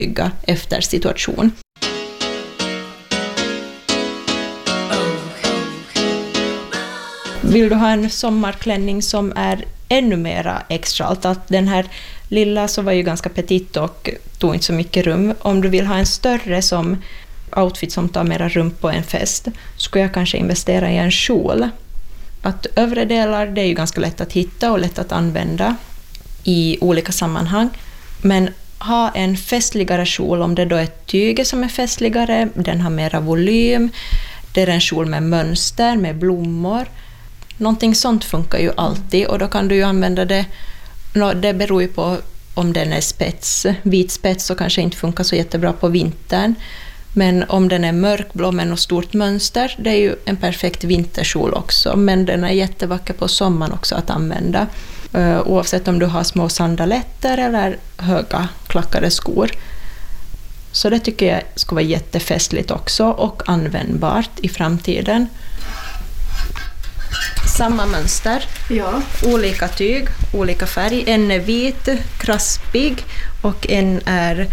bygga efter situation. Vill du ha en sommarklänning som är ännu mera extra, att den här lilla så var ju ganska petit och tog inte så mycket rum. Om du vill ha en större som outfit som tar mera rum på en fest, skulle jag kanske investera i en kjol. Att övre delar, det är ju ganska lätt att hitta och lätt att använda i olika sammanhang. Men ha en festligare kjol, om det då är tyget som är festligare, den har mera volym, det är en kjol med mönster, med blommor. Någonting sånt funkar ju alltid, och då kan du ju använda det. Det beror ju på om den är spets. Vit spets så kanske inte funkar så jättebra på vintern. Men om den är mörkblå med något stort mönster, det är ju en perfekt vinterkjol också. Men den är jättevacker på sommaren också att använda. Oavsett om du har små sandaletter eller höga klackade skor. Så det tycker jag ska vara jättefestligt också och användbart i framtiden. Samma mönster, Ja. olika tyg, olika färg. En är vit, kraspig och en är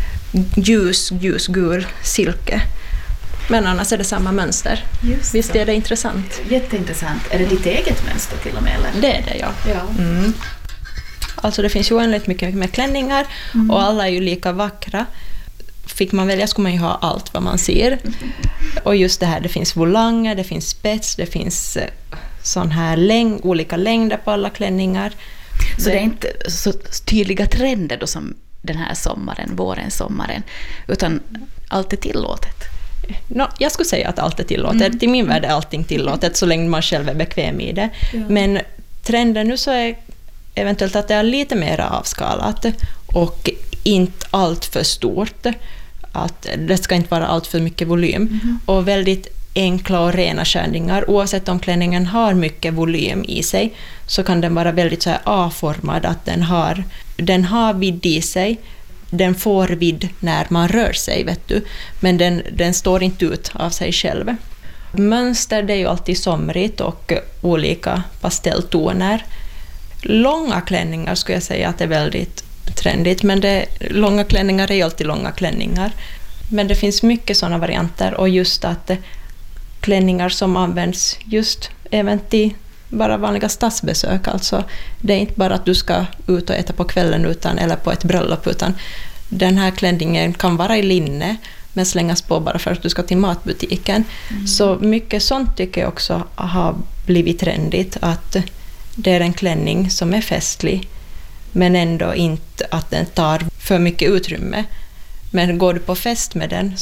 ljusgul silke. Men annars är det samma mönster. Just Visst det. är det intressant? Jätteintressant. Är det ditt eget mönster till och med? Eller? Det är det, ja. Ja. Alltså det finns ju oändligt mycket med klänningar och alla är ju lika vackra. Fick man välja skulle man ju ha allt vad man ser. Och just det här, det finns volanger, det finns spets, det finns sån här olika längder på alla klänningar. Så det är inte så tydliga trender då som den här sommaren, sommaren, utan allt är tillåtet. Jag skulle säga att allt är tillåtet. I min värld är allting tillåtet så länge man själv är bekväm i det. Ja. Men trenden nu så är eventuellt att det är lite mer avskalat och inte allt för stort. Att det ska inte vara allt för mycket volym. Och väldigt enkla och rena skärningar. Oavsett om klänningen har mycket volym i sig så kan den vara väldigt så här A-formad, att den har vidd i sig. Den får vidd när man rör sig, vet du. Men den står inte ut av sig själv. Mönster, det är ju alltid somrigt och olika pastelltoner. Långa klänningar skulle jag säga att det är väldigt trendigt, men långa klänningar är ju alltid långa klänningar. Men det finns mycket sådana varianter, och just att klänningar som används just även till bara vanliga stadsbesök. Alltså det är inte bara att du ska ut och äta på kvällen eller på ett bröllop, utan den här klänningen kan vara i linne men slängas på bara för att du ska till matbutiken. Så mycket sånt tycker jag också har blivit trendigt, att det är en klänning som är festlig men ändå inte att den tar för mycket utrymme. Men går du på fest med den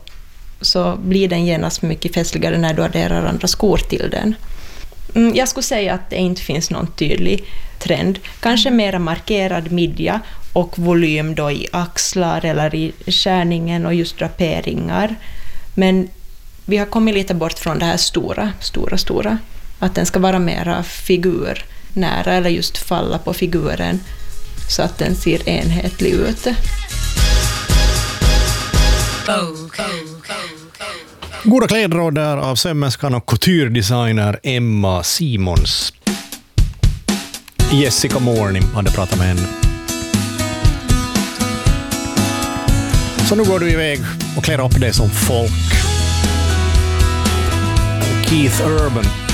så blir den genast mycket festligare när du adderar andra skor till den. Jag skulle säga att det inte finns någon tydlig trend. Kanske mera markerad midja och volym då i axlar eller i skärningen och just draperingar. Men vi har kommit lite bort från det här stora. Att den ska vara mera figurnära eller just falla på figuren så att den ser enhetlig ut. Goda klädråd där av sömmerskan och couture-designer Emma Simons. Jessica Morning hade pratat med henne. Så nu går du iväg och klär upp dig som folk. Keith Urban